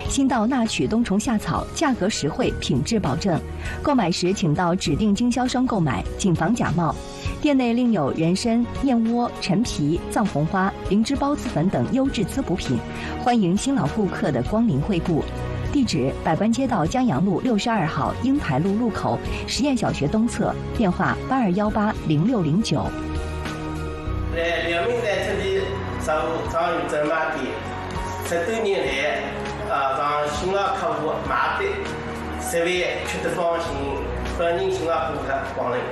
新稻纳曲冬虫夏草，价格实惠，品质保证。购买时请到指定经销商购买，谨防假冒。店内另有人参、燕窝、陈皮、藏红花、灵芝孢子粉等优质滋补品，欢迎新老顾客的光临惠顾。地址：百官街道江阳路62号英台路路口实验小学东侧，电话82180609。 在辽宁在这里上有专卖店，10多年来，让新老客户买的设备吃得放心，欢迎新老顾客光临。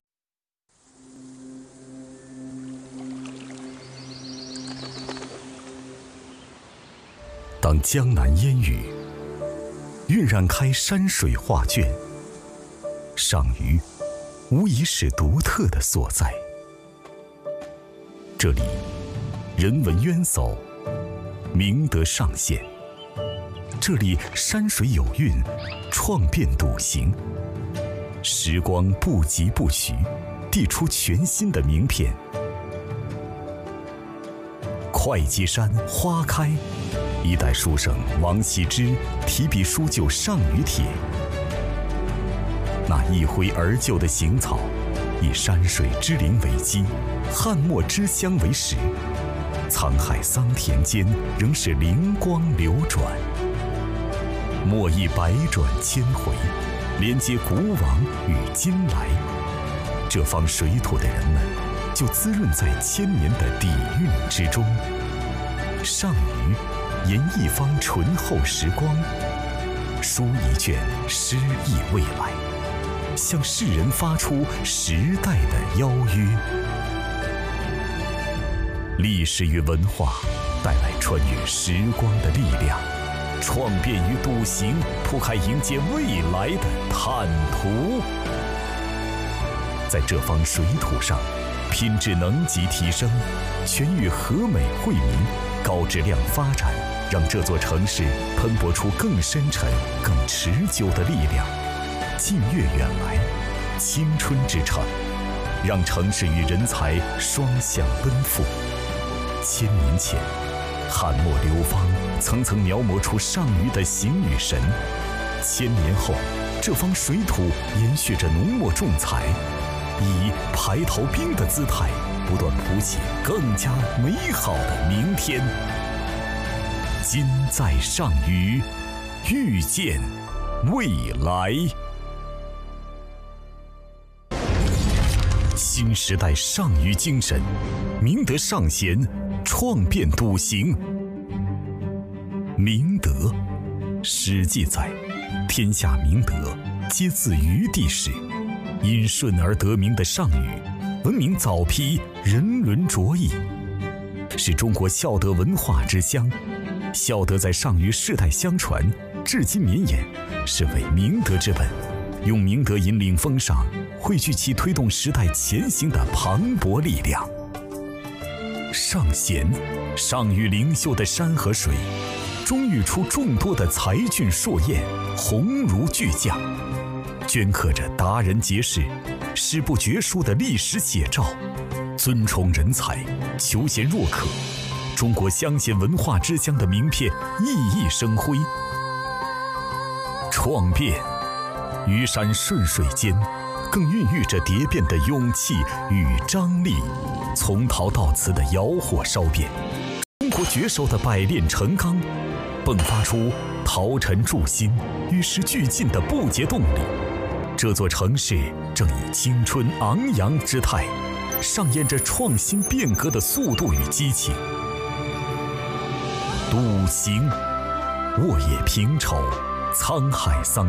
当江南烟雨晕染开山水画卷，上虞无疑是独特的所在。这里人文渊薮，明德尚显；这里山水有韵，创变笃行。时光不疾不徐，递出全新的名片。会稽山花开，一代书圣王羲之提笔书就《上虞帖》。那一挥而就的行草，以山水之灵为基，汉墨之乡为实，沧海桑田间仍是灵光流转。墨意百转千回，连接古往与今来。这方水土的人们，就滋润在千年的底蕴之中。上虞吟一方醇厚时光，书一卷诗意未来，向世人发出时代的邀约。历史与文化带来穿越时光的力量，创变与笃行铺开迎接未来的坦途。在这方水土上，品质能级提升，全域和美惠民，高质量发展，让这座城市喷薄出更深沉、更持久的力量。近月远来，青春之城，让城市与人才双向奔赴。1000年前，汉墨流芳层层描摹出上虞的形与神；1000年后，这方水土延续着浓墨重彩，以排头兵的姿态，不断谱写更加美好的明天。今在上虞，遇见未来。新时代上虞精神，明德尚贤，创变笃行。明德，史记载，天下明德，皆自虞地始。因顺而得名的上虞，闻名早批，人伦卓异，是中国孝德文化之乡。孝德在上虞世代相传，至今绵延，是为明德之本。用明德引领风尚，汇聚其推动时代前行的磅礴力量。上贤，上虞灵秀的山和水，终育出众多的才俊硕彦，鸿儒巨匠，镌刻着达人杰士、史不绝书的历史写照。尊崇人才，求贤若渴，中国乡贤文化之乡的名片熠熠生辉。创变，虞山顺水间，更孕育着蝶变的勇气与张力。从陶到瓷的窑火烧遍，中国绝手的百炼成钢，迸发出陶尘铸新、与时俱进的不竭动力。这座城市正以青春昂扬之态，上演着创新变革的速度与激情。笃行，沃野平畴，沧海桑